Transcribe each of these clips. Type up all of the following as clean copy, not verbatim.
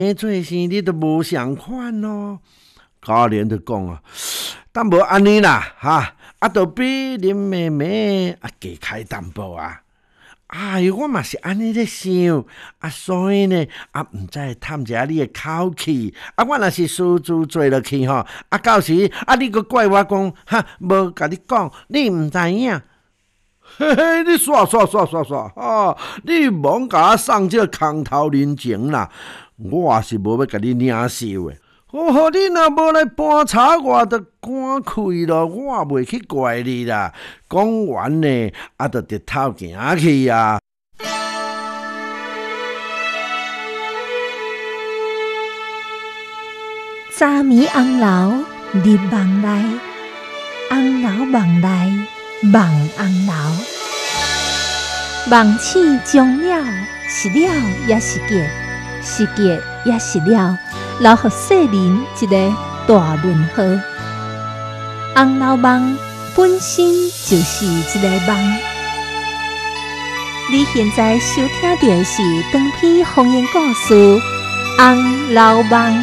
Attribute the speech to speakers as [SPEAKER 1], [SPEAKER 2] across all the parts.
[SPEAKER 1] 做生你都无相款咯。教练就讲啊，但无安尼啦，就比恁妹妹加开淡薄啊。哎呦，我嘛是安尼咧想，所以呢，毋知探一下你的口气，我若是私自做落去吼，到时你阁怪我讲，无甲你讲，你毋知影。嘿嘿，你煞，你罔甲我送这空头人情啦，我也是无要甲你领受的。你若无来搬查我，就赶开咯，我袂去怪你啦。讲完呢，就直头行去啊。
[SPEAKER 2] 早暝红楼入梦内，红楼梦内梦红楼。梦醒终了，是了也是结，是结也是了，留予世人一个大问号。红楼梦本身就是一个梦。你现在收听到的是长篇方言故事《红楼梦》。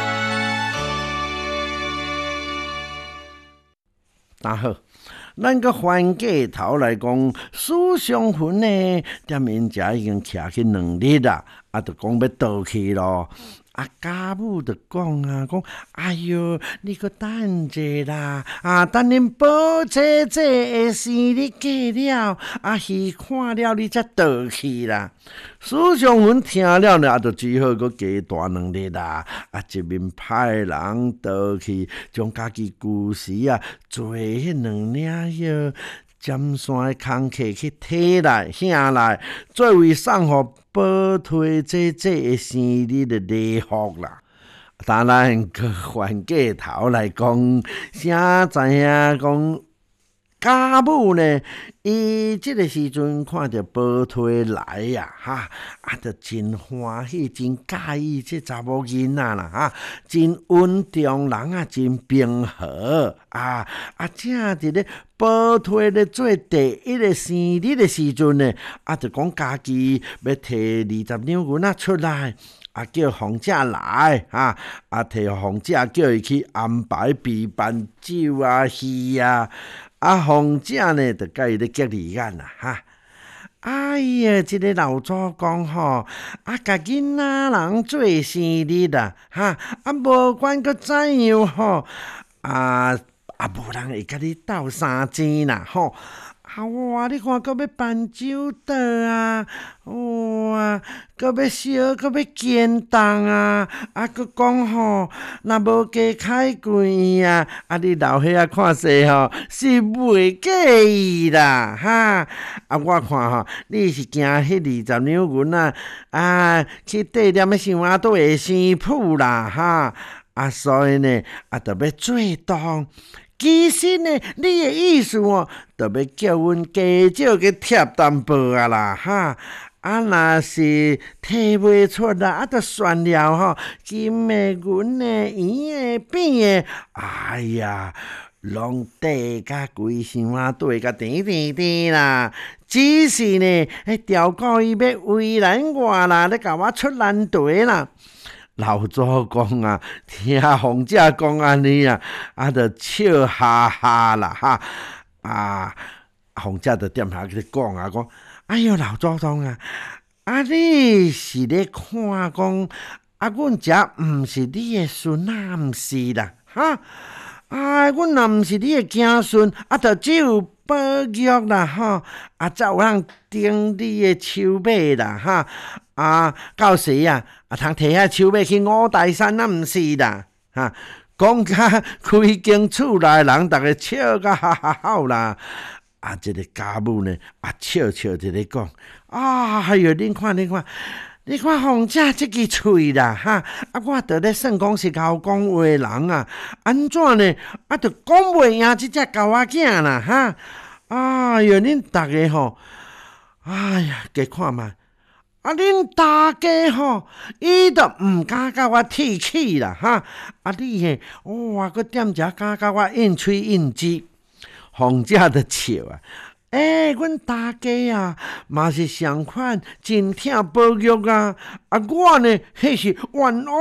[SPEAKER 1] 大好，咱个翻过头来讲，苏尚云呢，踮因遮已经徛去2日啦，就讲要倒去咯。家母就讲哎哟，你搁等者啦，等恁宝姐姐的生日过了，戏看了你才倒去啦。苏尚云听了呢，就只好搁加大2日啦。一面派人倒去，将家己旧时做迄2领药。尖山的空客去摕来、下来，作为送互宝推姐姐的生日的礼物啦。当然，佮翻过头来讲，啥知影讲家母呢？伊即个时阵看到宝推来呀，就真欢喜，真介意这查某囡仔啦，真稳重人真平和正伫咧宝推咧做第一个生日的时阵呢，就讲家己要摕20两银出来。叫凤姐来摕凤姐叫伊去安排备办酒戏凤姐呢，就甲伊咧激离眼啦哎呀，这个老祖公吼，甲囡仔人做生日啦无管佮怎样吼，无人会甲你斗相钱啦吼。哇！你看，搁要办酒桌哇！搁要烧，搁要煎蛋搁讲吼，若无加开贵你老岁看势吼，是袂介意啦我看吼，你是惊迄20两银去缀点个想仔倒的生谱啦所以呢就要做动。其实呢，你的意思就要叫阮加少去贴淡薄啦若是摕袂出啦就算了金的、银的、圆的、扁的，哎呀，拢缀甲规箱缀甲甜甜甜啦。只是呢，调故伊要为难我啦，咧甲我出难题啦。老祖公听凤姐讲安尼就笑哈哈啦凤姐就踮下去讲哎哟，老祖宗你是咧看讲阮遮毋是你的孙毋是啦阮若毋是你的子孙就只有宝玉啦才有通顶你的手尾啦到时通摕遐手尾去五台山毋是啦讲甲开间厝内人逐个笑甲哈哈吼啦这个家母呢笑笑就咧讲哎哟，恁看凤姐这支喙啦我就咧算讲是贤讲话人安怎呢就讲袂赢这只狗仔囝啦哎哟，恁逐个吼，哎呀，加看嘛恁大家吼，伊都毋敢甲我提起啦你哇，佮踮遮敢甲我应喙应舌，凤姐就笑阮大家嘛是同款真疼宝玉我呢，迄是冤枉